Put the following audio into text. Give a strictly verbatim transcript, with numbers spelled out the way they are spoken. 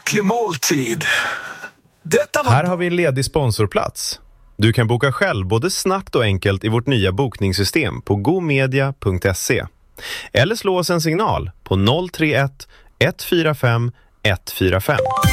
ordentlig måltid. Detta var... Här har vi en ledig sponsorplats. Du kan boka själv både snabbt och enkelt i vårt nya bokningssystem på gomedia punkt se. Eller slå oss en signal på noll tre ett ett fyra fem ett fyra fem.